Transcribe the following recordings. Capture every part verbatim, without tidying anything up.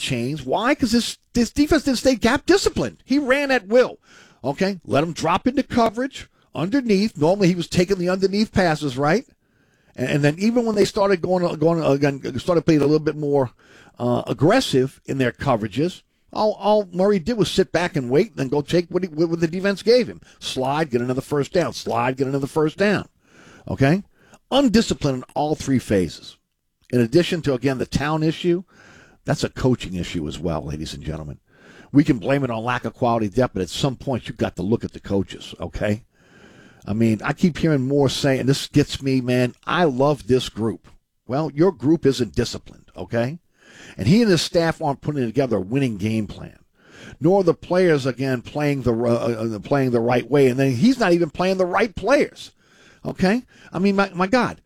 change. Why? Because this, this defense didn't stay gap disciplined. He ran at will. Okay, let him drop into coverage underneath. Normally he was taking the underneath passes, right? And, and then even when they started going, going again, started playing a little bit more uh, aggressive in their coverages, all, all Murray did was sit back and wait and then go take what, he, what the defense gave him. Slide, get another first down. Slide, get another first down. Okay? Undisciplined in all three phases. In addition to, again, the town issue, that's a coaching issue as well, ladies and gentlemen. We can blame it on lack of quality depth, but at some point you've got to look at the coaches, okay? I mean, I keep hearing more saying, and this gets me, man, I love this group. Well, your group isn't disciplined, okay? And he and his staff aren't putting together a winning game plan. Nor the players, again, playing the uh, playing the right way. And then he's not even playing the right players, okay? I mean, my, my God.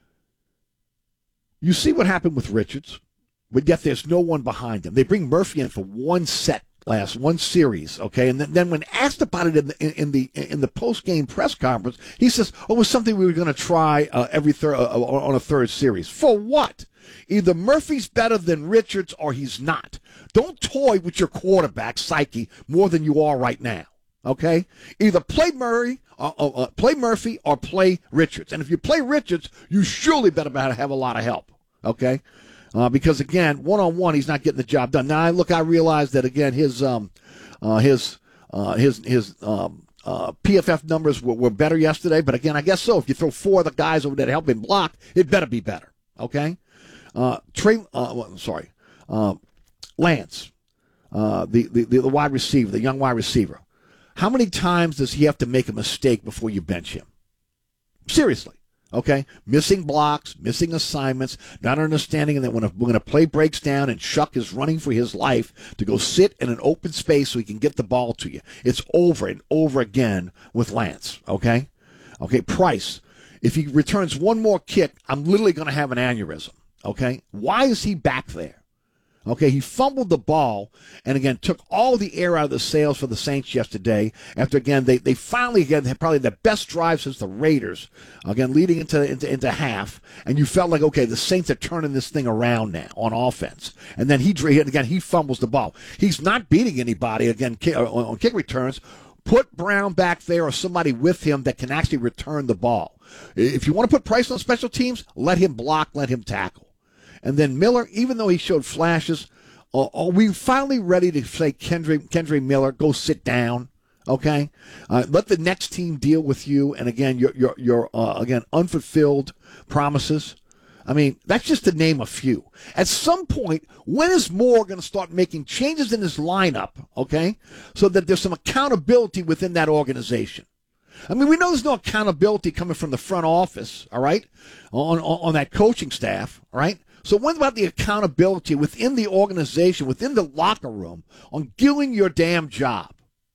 You see what happened with Richards, but yet there's no one behind him. They bring Murphy in for one set last, one series, okay? And then, then when asked about it in the in, in the in the post-game press conference, he says, "Oh, it was something we were going to try uh, every third uh, on a third series." For what? Either Murphy's better than Richards or he's not. Don't toy with your quarterback psyche more than you are right now, okay? Either play Murray, or, or, or play Murphy, or play Richards. And if you play Richards, you surely better have a lot of help, okay? Uh, because again, one on one, he's not getting the job done. Now, look, I realize that again, his um, uh, his uh, his his um, uh, P F F numbers were, were better yesterday. But again, I guess so. If you throw four of the guys over there to help him block, it better be better. Okay, uh, Trey. Uh, well, sorry, uh, Lance, uh, the, the the wide receiver, the young wide receiver. How many times does he have to make a mistake before you bench him? Seriously. Okay, missing blocks, missing assignments, not understanding that when, a, when a play breaks down and Shuck is running for his life to go sit in an open space so he can get the ball to you. It's over and over again with Lance, okay? Okay, Price, if he returns one more kick, I'm literally going to have an aneurysm, okay? Why is he back there? Okay, he fumbled the ball and, again, took all the air out of the sails for the Saints yesterday after, again, they, they finally, again, had probably the best drive since the Raiders, again, leading into, into into half, and you felt like, okay, the Saints are turning this thing around now on offense. And then he, again, he fumbles the ball. He's not beating anybody, again, on kick returns. Put Brown back there or somebody with him that can actually return the ball. If you want to put Price on special teams, let him block, let him tackle. And then Miller, even though he showed flashes, uh, are we finally ready to say, Kendre, Kendre Miller, go sit down, okay? Uh, let the next team deal with you. And, again, your, your, your uh, again, unfulfilled promises. I mean, that's just to name a few. At some point, when is Moore going to start making changes in his lineup, okay, so that there's some accountability within that organization? I mean, we know there's no accountability coming from the front office, all right, on, on, on that coaching staff, all right? So what about the accountability within the organization, within the locker room, on doing your damn job?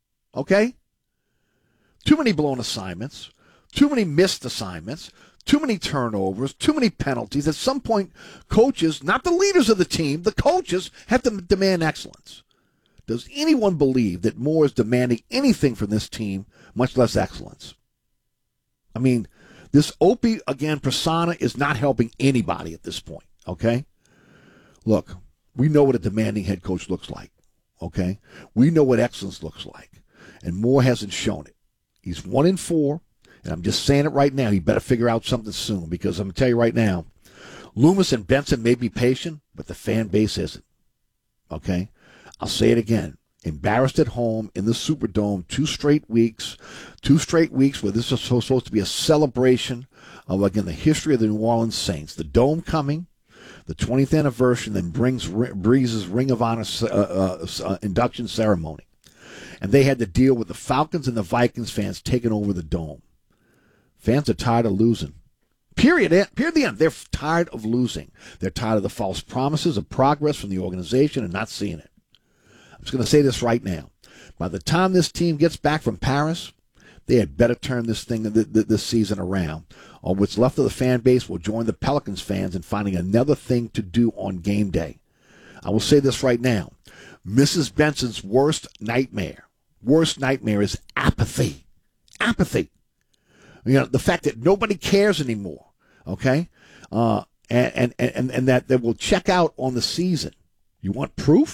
Okay? Too many blown assignments, too many missed assignments, too many turnovers, too many penalties. At some point, coaches, not the leaders of the team, the coaches have to demand excellence. Does anyone believe that Moore is demanding anything from this team, much less excellence? I mean, this Opie, again, persona is not helping anybody at this point. Okay? Look, we know what a demanding head coach looks like. Okay? We know what excellence looks like. And Moore hasn't shown it. He's one in four, and I'm just saying it right now. He better figure out something soon, because I'm going to tell you right now, Loomis and Benson may be patient, but the fan base isn't. Okay? I'll say it again. Embarrassed at home in the Superdome, two straight weeks, two straight weeks where this is supposed to be a celebration of, again, the history of the New Orleans Saints. The Dome coming, the twentieth anniversary, then brings Breeze's Ring of Honor uh, uh, uh, induction ceremony. And they had to deal with the Falcons and the Vikings fans taking over the Dome. Fans are tired of losing. Period. Period. The end. They're tired of losing. They're tired of the false promises of progress from the organization and not seeing it. I'm just going to say this right now. By the time this team gets back from Paris, they had better turn this thing this season around. Or what's left of the fan base will join the Pelicans fans in finding another thing to do on game day. I will say this right now. Missus Benson's worst nightmare, worst nightmare is apathy. Apathy. You know, the fact that nobody cares anymore, okay? Uh, and, and, and, and that they will check out on the season. You want proof?